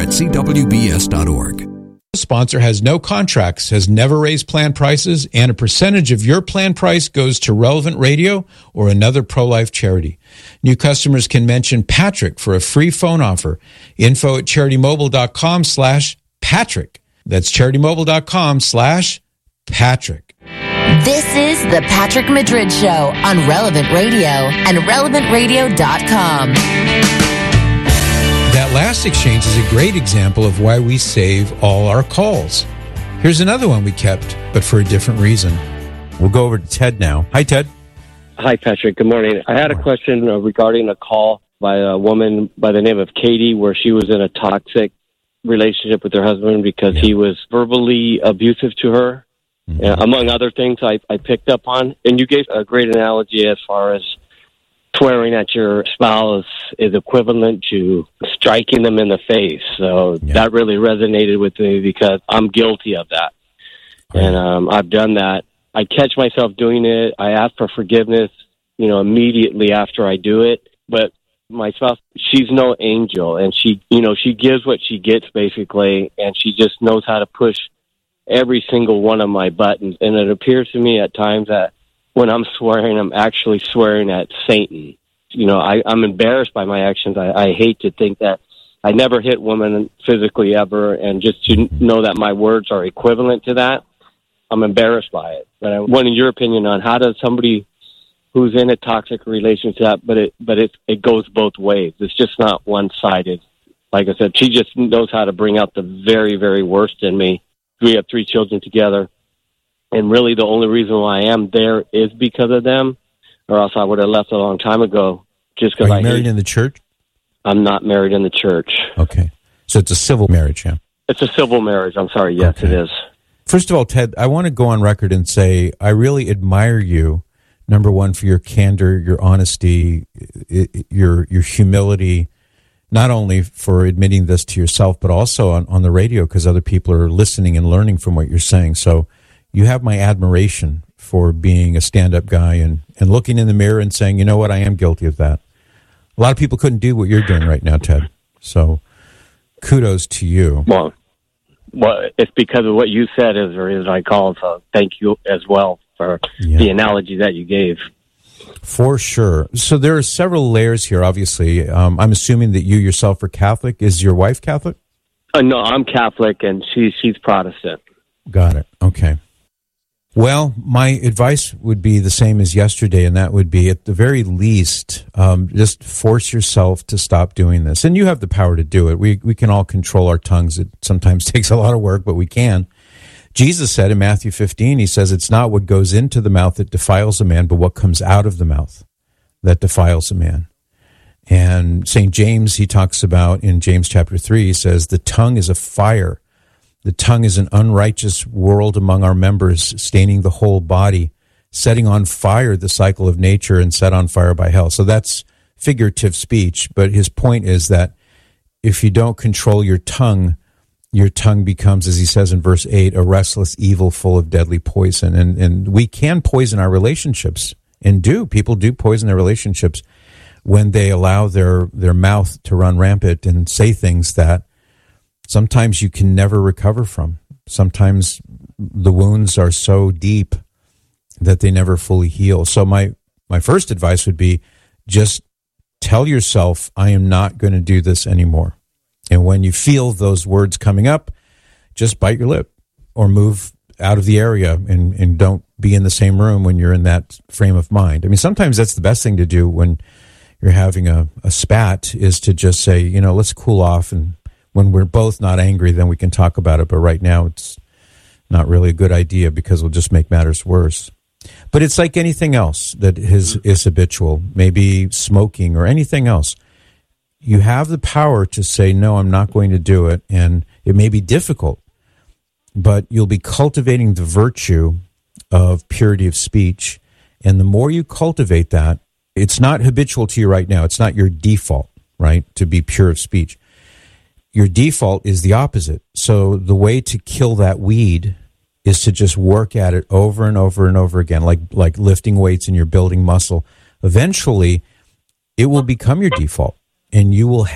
at cwbs.org. Sponsor has no contracts, has never raised plan prices, and a percentage of your plan price goes to Relevant Radio or another pro-life charity. New customers can mention Patrick for a free phone offer. Info at CharityMobile.com/Patrick. That's CharityMobile.com/Patrick. This is the Patrick Madrid Show on Relevant Radio and RelevantRadio.com. That last exchange is a great example of why we save all our calls. Here's another one we kept, but for a different reason. We'll go over to Ted now. Hi, Ted. Hi, Patrick. Good morning. I had a question regarding a call by a woman by the name of Katie where she was in a toxic relationship with her husband because he was verbally abusive to her, among other things I picked up on. And you gave a great analogy as far as swearing at your spouse is equivalent to striking them in the face. So that really resonated with me because I'm guilty of that. And I've done that. I catch myself doing it. I ask for forgiveness, immediately after I do it. But my spouse, she's no angel, and she gives what she gets, basically, and she just knows how to push every single one of my buttons. And it appears to me at times that when I'm swearing, I'm actually swearing at Satan. I'm embarrassed by my actions. I hate to think that I never hit women physically ever, and just to know that my words are equivalent to that, I'm embarrassed by it. But I wanted your opinion on how does somebody who's in a toxic relationship, but it goes both ways. It's just not one-sided. Like I said, she just knows how to bring out the very, very worst in me. We have 3 children together. And really the only reason why I am there is because of them, or else I would have left a long time ago. Just because Are you married in the church? I'm not married in the church. Okay. So it's a civil marriage, yeah? It's a civil marriage. I'm sorry. Yes, okay. It is. First of all, Ted, I want to go on record and say I really admire you, number one, for your candor, your honesty, your humility, not only for admitting this to yourself, but also on the radio because other people are listening and learning from what you're saying. So you have my admiration for being a stand-up guy and looking in the mirror and saying, you know what, I am guilty of that. A lot of people couldn't do what you're doing right now, Ted. So kudos to you. Well, it's because of what you said is the reason I called, so thank you as well for the analogy that you gave. For sure. So there are several layers here, obviously. I'm assuming that you yourself are Catholic. Is your wife Catholic? No, I'm Catholic, and she's Protestant. Got it. Okay. Well, my advice would be the same as yesterday, and that would be, at the very least, just force yourself to stop doing this. And you have the power to do it. We can all control our tongues. It sometimes takes a lot of work, but we can. Jesus said in Matthew 15, he says, it's not what goes into the mouth that defiles a man, but what comes out of the mouth that defiles a man. And St. James, he talks about in James chapter 3, he says, the tongue is a fire. The tongue is an unrighteous world among our members, staining the whole body, setting on fire the cycle of nature and set on fire by hell. So that's figurative speech, but his point is that if you don't control your tongue becomes, as he says in verse 8, a restless evil full of deadly poison. And we can poison our relationships, and people do poison their relationships when they allow their mouth to run rampant and say things that sometimes you can never recover from. Sometimes the wounds are so deep that they never fully heal. So my first advice would be just tell yourself, I am not going to do this anymore. And when you feel those words coming up, just bite your lip or move out of the area and don't be in the same room when you're in that frame of mind. I mean, sometimes that's the best thing to do when you're having a spat, is to just say, let's cool off, and when we're both not angry, then we can talk about it. But right now, it's not really a good idea because we'll just make matters worse. But it's like anything else that is habitual, maybe smoking or anything else. You have the power to say, no, I'm not going to do it. And it may be difficult, but you'll be cultivating the virtue of purity of speech. And the more you cultivate that, it's not habitual to you right now. It's not your default, right, to be pure of speech. Your default is the opposite. So the way to kill that weed is to just work at it over and over and over again, like lifting weights and you're building muscle. Eventually, it will become your default, and you will